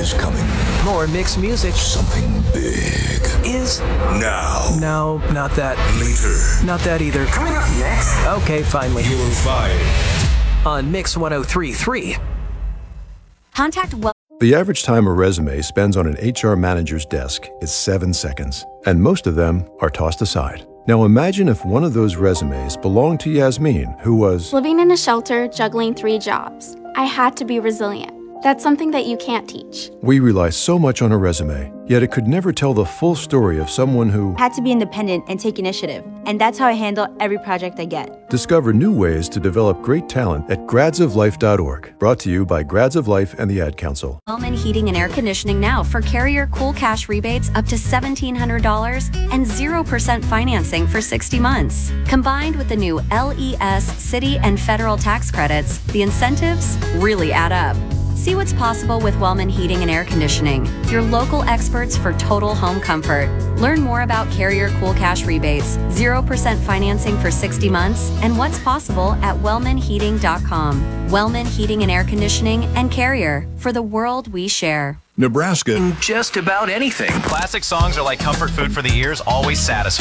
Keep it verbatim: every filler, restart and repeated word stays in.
is coming. More mixed music. Something big Is now. no, not that. Later. Not that either. Coming up next. Okay, finally. You're fired. On Mix one oh three point three. Contact well. The average time a resume spends on an H R manager's desk is seven seconds, and most of them are tossed aside. Now imagine if one of those resumes belonged to Yasmin, who was living in a shelter, juggling three jobs. I had to be resilient. That's something that you can't teach. We rely so much on a resume, yet it could never tell the full story of someone who had to be independent and take initiative. And that's how I handle every project I get. Discover new ways to develop great talent at grads of life dot org. Brought to you by Grads of Life and the Ad Council. Wellman Heating and Air Conditioning now for Carrier Cool Cash rebates up to seventeen hundred dollars and zero percent financing for sixty months. Combined with the new L E S city and federal tax credits, the incentives really add up. See what's possible with Wellman Heating and Air Conditioning, your local experts for total home comfort. Learn more about Carrier Cool Cash rebates, zero percent financing for sixty months, and what's possible at wellman heating dot com. Wellman Heating and Air Conditioning and Carrier, for the world we share. Nebraska. Just about anything. Classic songs are like comfort food for the ears, always satisfying.